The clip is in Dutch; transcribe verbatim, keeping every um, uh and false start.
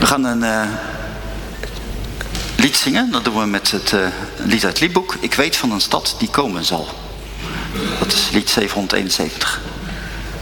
We gaan een uh, lied zingen. Dat doen we met het uh, lied uit het liedboek. Ik weet van een stad die komen zal. Dat is lied zevenhonderdeenenzeventig.